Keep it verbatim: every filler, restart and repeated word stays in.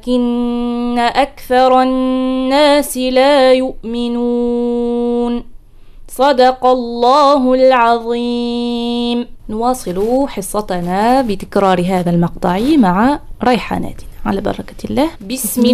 ولكن أكثر الناس لا يؤمنون. صدق الله العظيم. نواصل حصتنا بتكرار هذا المقطع مع ريحانات على بركة الله. بسم